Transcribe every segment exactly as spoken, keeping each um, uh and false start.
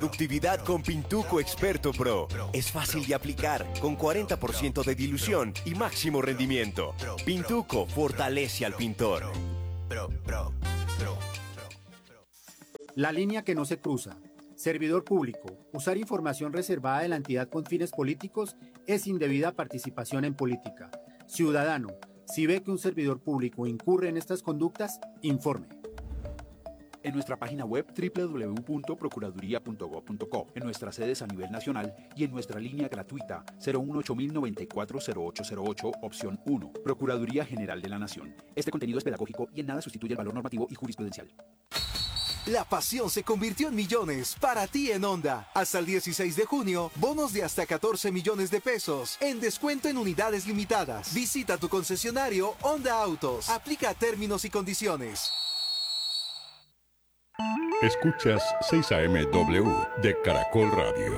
Productividad con Pintuco Experto Pro. Es fácil de aplicar, con cuarenta por ciento de dilución y máximo rendimiento. Pintuco fortalece al pintor. La línea que no se cruza. Servidor público. Usar información reservada de la entidad con fines políticos es indebida participación en política. Ciudadano, si ve que un servidor público incurre en estas conductas, informe. En nuestra página web doble u doble u doble u punto procuraduría punto gob punto co, en nuestras sedes a nivel nacional y en nuestra línea gratuita cero uno ocho cero nueve cuatro cero ocho cero ocho, opción uno. Procuraduría General de la Nación. Este contenido es pedagógico y en nada sustituye el valor normativo y jurisprudencial. La pasión se convirtió en millones para ti en Honda. Hasta el dieciséis de junio, bonos de hasta catorce millones de pesos en descuento en unidades limitadas. Visita tu concesionario Honda Autos. Aplica términos y condiciones. Escuchas seis A M W de Caracol Radio.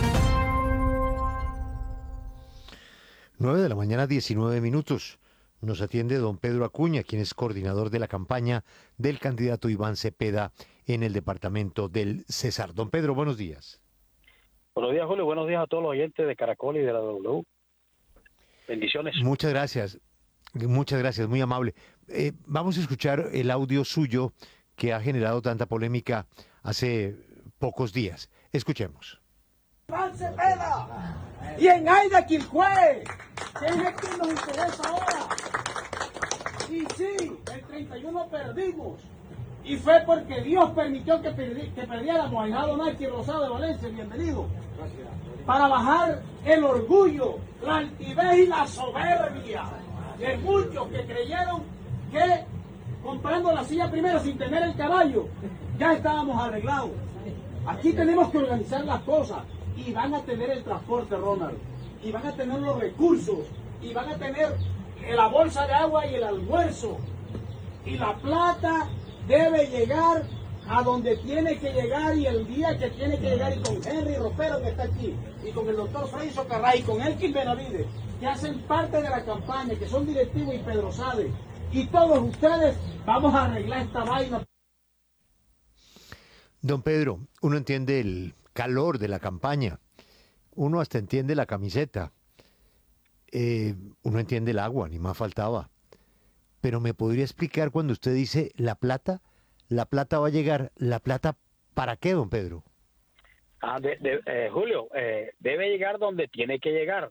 nueve de la mañana, diecinueve minutos. Nos atiende don Pedro Acuña, quien es coordinador de la campaña del candidato Iván Cepeda en el departamento del Cesar. Don Pedro, buenos días. Buenos días, Julio. Buenos días a todos los oyentes de Caracol y de la W. Bendiciones. Muchas gracias. Muchas gracias, muy amable. Eh, vamos a escuchar el audio suyo que ha generado tanta polémica hace pocos días. Escuchemos. Iván Cepeda y en Aida Quilpué, que es el que nos interesa ahora. Y sí, el treinta y uno perdimos, y fue porque Dios permitió que, perdi que perdiéramos a Hijado Naki Rosado de Valencia, bienvenido, para bajar el orgullo, la altivez y la soberbia de muchos que creyeron que comprando la silla primero sin tener el caballo, ya estábamos arreglados. Aquí tenemos que organizar las cosas y van a tener el transporte, Ronald, y van a tener los recursos, y van a tener la bolsa de agua y el almuerzo, y la plata debe llegar a donde tiene que llegar y el día que tiene que llegar, y con Henry Ropero que está aquí, y con el doctor Fray Socarrá, y con Elkin Benavides, que hacen parte de la campaña, que son directivos, y Pedro Sade, y todos ustedes, vamos a arreglar esta vaina. Don Pedro, uno entiende el calor de la campaña, uno hasta entiende la camiseta, eh, uno entiende el agua, ni más faltaba. Pero ¿me podría explicar cuando usted dice la plata? ¿La plata va a llegar? ¿La plata para qué, don Pedro? Ah, de, de, eh, Julio, eh, debe llegar donde tiene que llegar.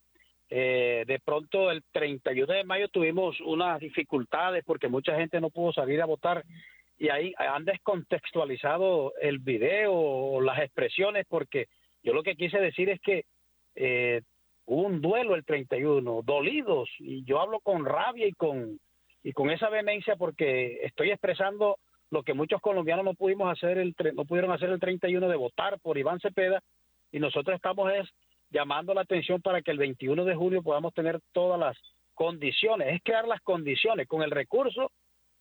Eh, de pronto el treinta y uno de mayo tuvimos unas dificultades porque mucha gente no pudo salir a votar y ahí han descontextualizado el video o las expresiones, porque yo lo que quise decir es que eh, hubo un duelo el treinta y uno, dolidos, y yo hablo con rabia y con y con esa vehemencia porque estoy expresando lo que muchos colombianos no pudimos hacer el no pudieron hacer el treinta y uno, de votar por Iván Cepeda, y nosotros estamos es llamando la atención para que el veintiuno de julio podamos tener todas las condiciones, es crear las condiciones con el recurso,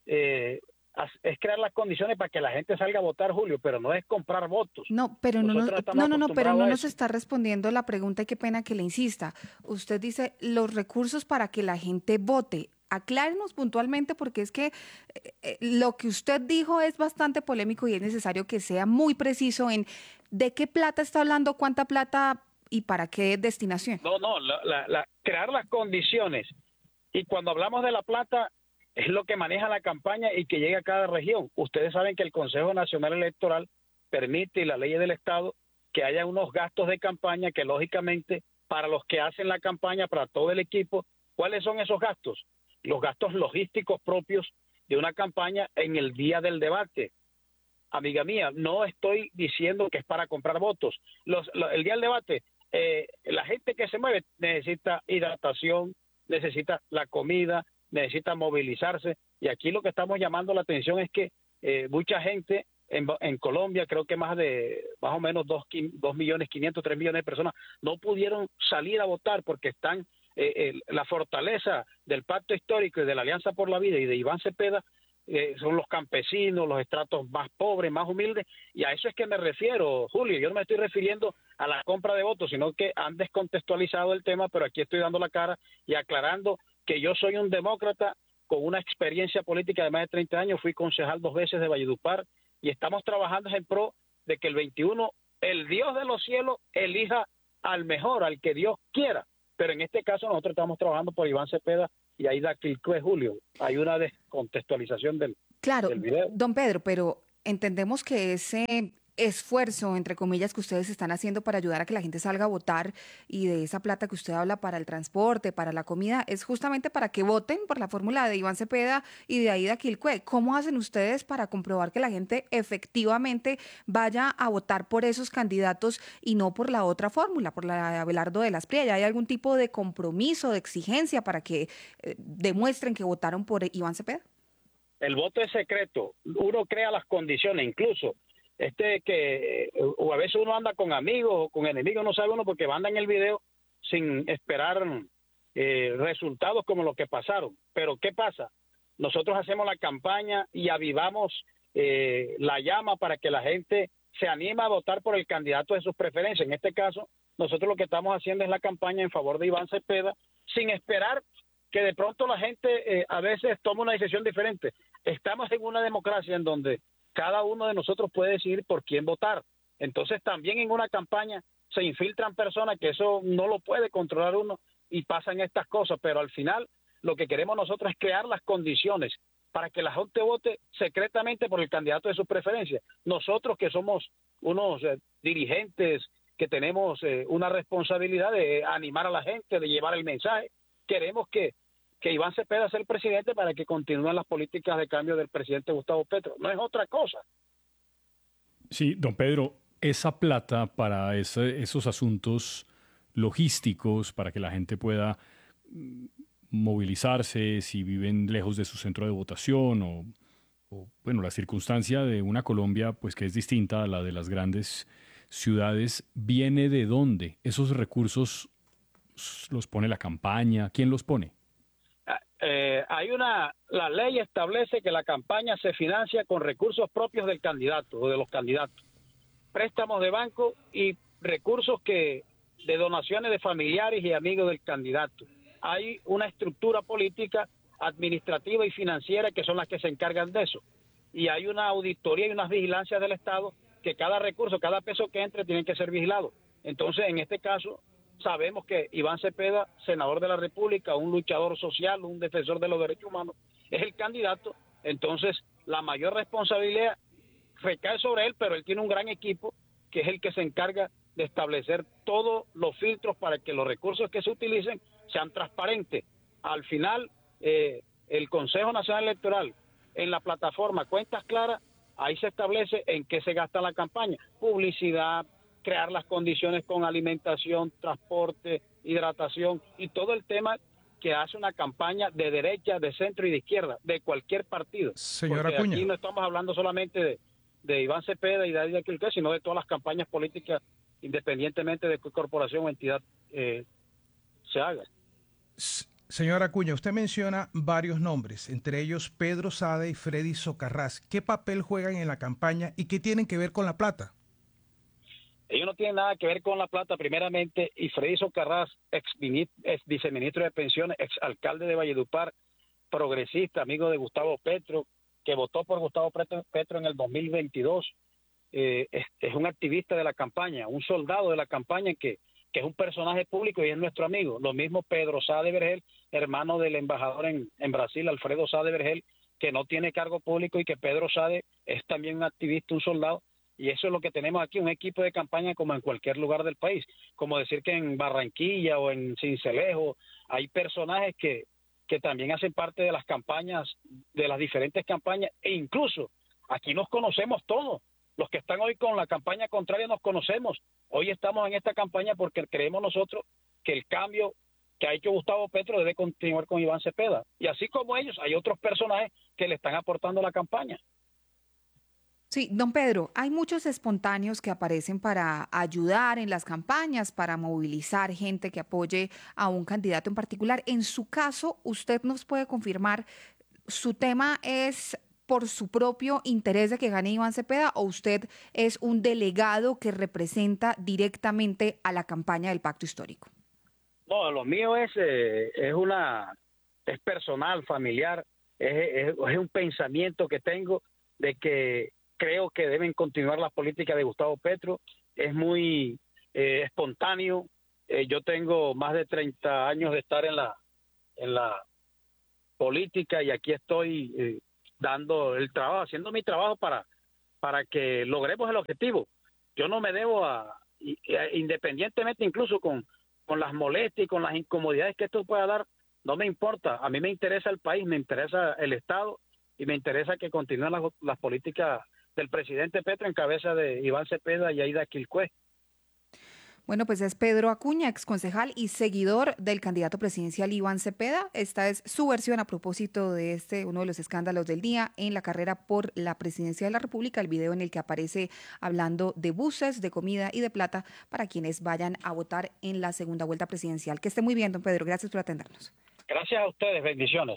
eh, es crear las condiciones para que la gente salga a votar, Julio, pero no es comprar votos. No, pero no, no, no, no, no, pero no nos está respondiendo la pregunta y qué pena que le insista. Usted dice los recursos para que la gente vote. Aclárenos puntualmente, porque es que eh, lo que usted dijo es bastante polémico y es necesario que sea muy preciso en de qué plata está hablando, cuánta plata y para qué destinación. No, no, la, la, la, crear las condiciones. Y cuando hablamos de la plata, es lo que maneja la campaña y que llegue a cada región. Ustedes saben que el Consejo Nacional Electoral permite, y la ley del Estado, que haya unos gastos de campaña que, lógicamente, para los que hacen la campaña, para todo el equipo, ¿cuáles son esos gastos? Los gastos logísticos propios de una campaña en el día del debate. Amiga mía, no estoy diciendo que es para comprar votos. Los, lo, el día del debate, eh, la gente que se mueve necesita hidratación, necesita la comida, necesita movilizarse, y aquí lo que estamos llamando la atención es que eh, mucha gente en, en Colombia, creo que más de más o menos dos millones quinientos, tres millones de personas no pudieron salir a votar porque están eh, eh, la fortaleza del pacto histórico y de la Alianza por la Vida y de Iván Cepeda. Eh, son los campesinos, los estratos más pobres, más humildes, y a eso es que me refiero, Julio. Yo no me estoy refiriendo a la compra de votos, sino que han descontextualizado el tema, pero aquí estoy dando la cara y aclarando que yo soy un demócrata con una experiencia política de más de treinta años, fui concejal dos veces de Valledupar, y estamos trabajando en pro de que el veintiuno el Dios de los cielos elija al mejor, al que Dios quiera. Pero en este caso nosotros estamos trabajando por Iván Cepeda y Aida Quilcue, Julio. Hay una descontextualización del, claro, del video. Don Pedro, pero entendemos que ese esfuerzo, entre comillas, que ustedes están haciendo para ayudar a que la gente salga a votar y de esa plata que usted habla para el transporte, para la comida, es justamente para que voten por la fórmula de Iván Cepeda y de Aida Quilcue. ¿Cómo hacen ustedes para comprobar que la gente efectivamente vaya a votar por esos candidatos y no por la otra fórmula, por la de Abelardo de las Priella? ¿Hay algún tipo de compromiso, de exigencia para que eh, demuestren que votaron por Iván Cepeda? El voto es secreto. Uno crea las condiciones, incluso este que o a veces uno anda con amigos o con enemigos, no sabe uno porque manda en el video sin esperar eh, resultados como los que pasaron. Pero ¿qué pasa? Nosotros hacemos la campaña y avivamos eh, la llama para que la gente se anime a votar por el candidato de sus preferencias. En este caso, nosotros lo que estamos haciendo es la campaña en favor de Iván Cepeda, sin esperar que de pronto la gente eh, a veces tome una decisión diferente. Estamos en una democracia en donde cada uno de nosotros puede decidir por quién votar. Entonces también en una campaña se infiltran personas que eso no lo puede controlar uno y pasan estas cosas, pero al final lo que queremos nosotros es crear las condiciones para que la gente vote secretamente por el candidato de su preferencia. Nosotros que somos unos eh, dirigentes que tenemos eh, una responsabilidad de animar a la gente, de llevar el mensaje, queremos que que Iván Cepeda sea el presidente para que continúen las políticas de cambio del presidente Gustavo Petro. No es otra cosa. Sí, don Pedro, esa plata para ese, esos asuntos logísticos, para que la gente pueda movilizarse si viven lejos de su centro de votación o, o bueno, la circunstancia de una Colombia pues que es distinta a la de las grandes ciudades, ¿viene de dónde? ¿Esos recursos los pone la campaña? ¿Quién los pone? Eh, hay una, la ley establece que la campaña se financia con recursos propios del candidato o de los candidatos, préstamos de banco y recursos que de donaciones de familiares y amigos del candidato. Hay una estructura política, administrativa y financiera que son las que se encargan de eso. Y hay una auditoría y unas vigilancias del Estado que cada recurso, cada peso que entre tiene que ser vigilado. Entonces, en este caso, sabemos que Iván Cepeda, senador de la República, un luchador social, un defensor de los derechos humanos, es el candidato. Entonces, la mayor responsabilidad recae sobre él, pero él tiene un gran equipo que es el que se encarga de establecer todos los filtros para que los recursos que se utilicen sean transparentes. Al final, eh, el Consejo Nacional Electoral, en la plataforma Cuentas Claras, ahí se establece en qué se gasta la campaña, publicidad, crear las condiciones con alimentación, transporte, hidratación y todo el tema que hace una campaña de derecha, de centro y de izquierda, de cualquier partido. Señora Porque Acuña. aquí no estamos hablando solamente de, de Iván Cepeda y de Aida Quilcue, sino de todas las campañas políticas, independientemente de qué corporación o entidad eh, se haga. S- Señora Acuña, usted menciona varios nombres, entre ellos Pedro Sade y Freddy Socarrás. ¿Qué papel juegan en la campaña y qué tienen que ver con la plata? Ellos no tienen nada que ver con la plata, primeramente, y Freddy Socarrás, ex, ex viceministro de Pensiones, ex alcalde de Valledupar, progresista, amigo de Gustavo Petro, que votó por Gustavo Petro en el dos mil veintidós, eh, es, es un activista de la campaña, un soldado de la campaña que, que es un personaje público y es nuestro amigo. Lo mismo Pedro Sade Vergel, hermano del embajador en, en Brasil, Alfredo Sade Vergel, que no tiene cargo público y que Pedro Sade es también un activista, un soldado. Y eso es lo que tenemos aquí, un equipo de campaña como en cualquier lugar del país. Como decir que en Barranquilla o en Sincelejo hay personajes que, que también hacen parte de las campañas, de las diferentes campañas, e incluso aquí nos conocemos todos. Los que están hoy con la campaña contraria nos conocemos. Hoy estamos en esta campaña porque creemos nosotros que el cambio que ha hecho Gustavo Petro debe continuar con Iván Cepeda. Y así como ellos, hay otros personajes que le están aportando a la campaña. Sí, don Pedro, hay muchos espontáneos que aparecen para ayudar en las campañas, para movilizar gente que apoye a un candidato en particular. En su caso, ¿usted nos puede confirmar su tema es por su propio interés de que gane Iván Cepeda o usted es un delegado que representa directamente a la campaña del Pacto Histórico? No, lo mío es, eh, es una es personal, familiar, es, es, es un pensamiento que tengo de que creo que deben continuar las políticas de Gustavo Petro. es muy eh, espontáneo. Eh, yo tengo más de treinta años de estar en la en la política y aquí estoy eh, dando el trabajo, haciendo mi trabajo para para que logremos el objetivo. Yo no me debo a, independientemente incluso con, con las molestias y con las incomodidades que esto pueda dar, no me importa. A mí me interesa el país, me interesa el Estado y me interesa que continúen las, las políticas del presidente Petro en cabeza de Iván Cepeda y Aida Quilcué. Bueno, pues es Pedro Acuña, exconcejal y seguidor del candidato presidencial Iván Cepeda. Esta es su versión a propósito de este, uno de los escándalos del día en la carrera por la presidencia de la República, el video en el que aparece hablando de buses, de comida y de plata para quienes vayan a votar en la segunda vuelta presidencial. Que esté muy bien, don Pedro. Gracias por atendernos. Gracias a ustedes. Bendiciones.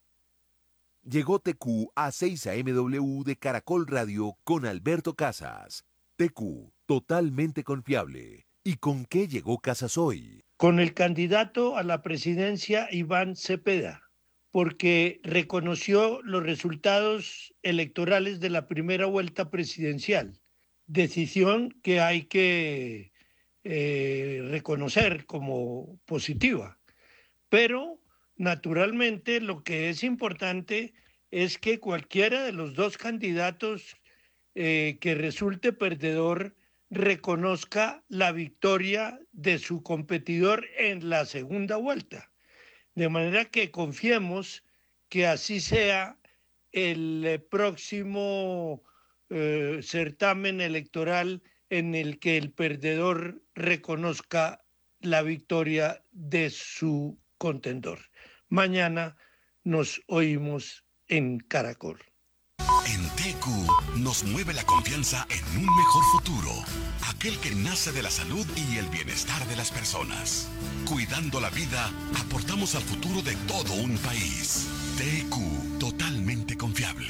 Llegó T Q a seis A M W de Caracol Radio con Alberto Casas. T Q, totalmente confiable. ¿Y con qué llegó Casas hoy? Con el candidato a la presidencia Iván Cepeda, porque reconoció los resultados electorales de la primera vuelta presidencial, decisión que hay que eh, reconocer como positiva. Pero, naturalmente, lo que es importante es que cualquiera de los dos candidatos eh, que resulte perdedor reconozca la victoria de su competidor en la segunda vuelta. De manera que confiemos que así sea el próximo eh, certamen electoral en el que el perdedor reconozca la victoria de su contendor. Mañana nos oímos en Caracol. En T Q nos mueve la confianza en un mejor futuro, aquel que nace de la salud y el bienestar de las personas. Cuidando la vida, aportamos al futuro de todo un país. T Q, totalmente confiable.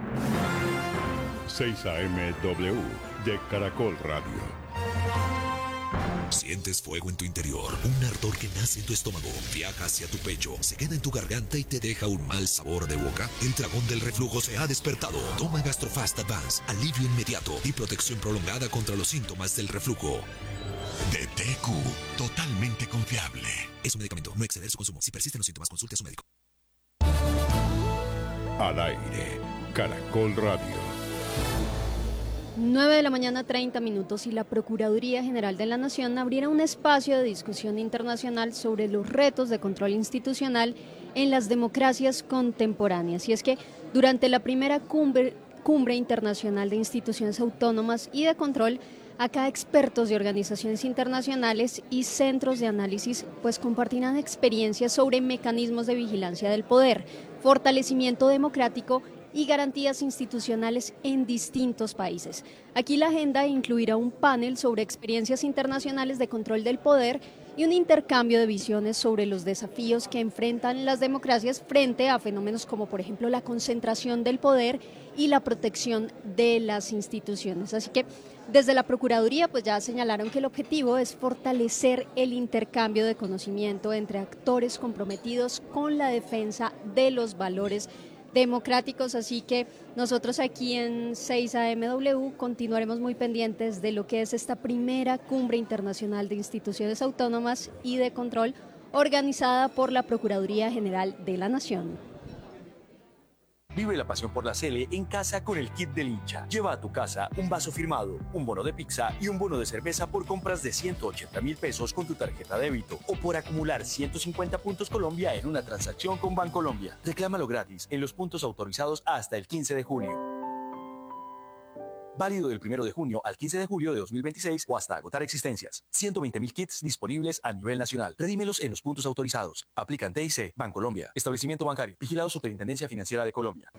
seis A M W de Caracol Radio. Sientes fuego en tu interior, un ardor que nace en tu estómago, viaja hacia tu pecho, se queda en tu garganta y te deja un mal sabor de boca. El dragón del reflujo se ha despertado. Toma Gastrofast Advance, alivio inmediato y protección prolongada contra los síntomas del reflujo. De T Q, totalmente confiable. Es un medicamento, no exceder su consumo. Si persisten los síntomas, consulte a su médico. Al aire, Caracol Radio. nueve de la mañana, treinta minutos, y la Procuraduría General de la Nación abrirá un espacio de discusión internacional sobre los retos de control institucional en las democracias contemporáneas. Y es que durante la primera cumbre, cumbre internacional de instituciones autónomas y de control, acá expertos de organizaciones internacionales y centros de análisis pues compartirán experiencias sobre mecanismos de vigilancia del poder, fortalecimiento democrático y garantías institucionales en distintos países. Aquí la agenda incluirá un panel sobre experiencias internacionales de control del poder y un intercambio de visiones sobre los desafíos que enfrentan las democracias frente a fenómenos como, por ejemplo, la concentración del poder y la protección de las instituciones. Así que desde la Procuraduría pues ya señalaron que el objetivo es fortalecer el intercambio de conocimiento entre actores comprometidos con la defensa de los valores democráticos, así que nosotros aquí en seis A M W continuaremos muy pendientes de lo que es esta primera cumbre internacional de instituciones autónomas y de control organizada por la Procuraduría General de la Nación. Vive la pasión por la Sele en casa con el kit del hincha. Lleva a tu casa un vaso firmado, un bono de pizza y un bono de cerveza por compras de ciento ochenta mil pesos con tu tarjeta débito o por acumular ciento cincuenta puntos Colombia en una transacción con Bancolombia. Reclámalo gratis en los puntos autorizados hasta el quince de junio. Válido del primero de junio al quince de julio de dos mil veintiséis o hasta agotar existencias. ciento veinte mil kits disponibles a nivel nacional. Redímelos en los puntos autorizados. Aplican T I C, Bancolombia. Establecimiento bancario. Vigilado Superintendencia Financiera de Colombia.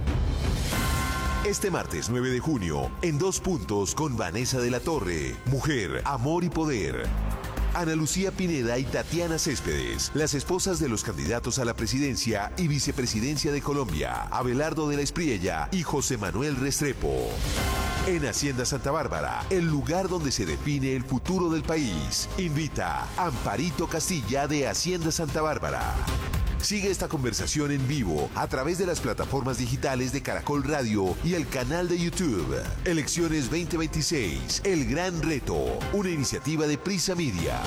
Este martes nueve de junio, en Dos Puntos con Vanessa de la Torre. Mujer, amor y poder. Ana Lucía Pineda y Tatiana Céspedes, las esposas de los candidatos a la presidencia y vicepresidencia de Colombia, Abelardo de la Espriella y José Manuel Restrepo. En Hacienda Santa Bárbara, el lugar donde se define el futuro del país. Invita Amparito Castilla de Hacienda Santa Bárbara. Sigue esta conversación en vivo a través de las plataformas digitales de Caracol Radio y el canal de YouTube. Elecciones veinte veintiséis, el gran reto, una iniciativa de Prisa Media.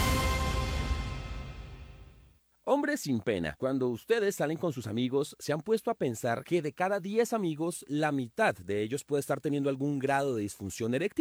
Hombres sin pena, cuando ustedes salen con sus amigos, ¿se han puesto a pensar que de cada diez amigos, la mitad de ellos puede estar teniendo algún grado de disfunción eréctil?